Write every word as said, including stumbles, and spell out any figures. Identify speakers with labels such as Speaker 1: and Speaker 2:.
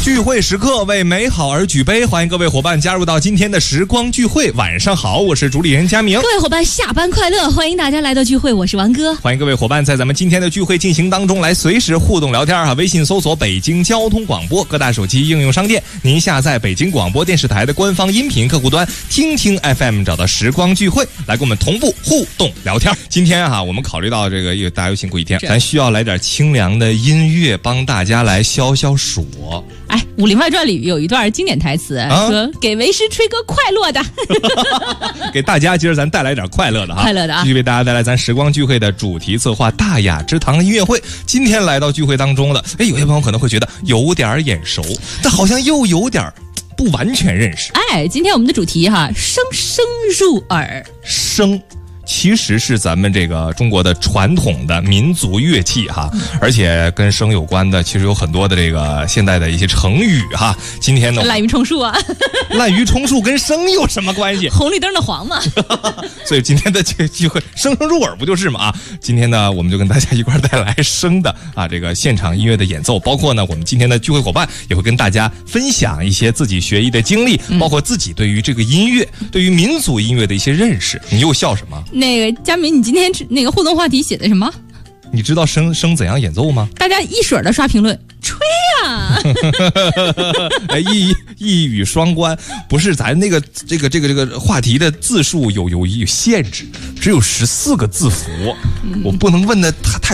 Speaker 1: 聚会时刻为美好而举杯，欢迎各位伙伴加入到今天的时光聚会。晚上好，我是主理人佳明。
Speaker 2: 各位伙伴下班快乐，欢迎大家来到聚会，我是王哥。
Speaker 1: 欢迎各位伙伴在咱们今天的聚会进行当中来随时互动聊天哈。微信搜索北京交通广播，各大手机应用商店您下载北京广播电视台的官方音频客户端听听 F M， 找到时光聚会来跟我们同步互动聊天。今天哈，我们考虑到这个大家又辛苦一天，咱需要来点清凉的音乐帮大家来消消暑。
Speaker 2: 哎，《武林外传》里有一段经典台词，啊、说给为师吹个快乐的，
Speaker 1: 给大家今儿咱带来点快乐的哈，
Speaker 2: 快乐的啊！
Speaker 1: 继续为大家带来咱时光聚会的主题策划大雅之堂音乐会。今天来到聚会当中了，哎，有些朋友可能会觉得有点眼熟，但好像又有点不完全认识。
Speaker 2: 哎，今天我们的主题哈，声声入耳，
Speaker 1: 声。其实是咱们这个中国的传统的民族乐器哈，而且跟声有关的，其实有很多的这个现代的一些成语哈。今天呢，
Speaker 2: 滥竽充数啊，
Speaker 1: 滥竽充数跟声有什么关系？
Speaker 2: 红绿灯的黄嘛。
Speaker 1: 所以今天的这个聚会，声声入耳不就是嘛啊？今天呢，我们就跟大家一块带来声的啊这个现场音乐的演奏，包括呢，我们今天的聚会伙伴也会跟大家分享一些自己学艺的经历，包括自己对于这个音乐、对于民族音乐的一些认识。你又笑什么？
Speaker 2: 那个佳明，你今天那个互动话题写的什么？
Speaker 1: 你知道声声怎样演奏吗？
Speaker 2: 大家一水儿的刷评论，吹啊！
Speaker 1: 哎，一一语双关，不是咱那个这个这个这个话题的字数有有有限制，只有十四个字符，嗯、我不能问的太太。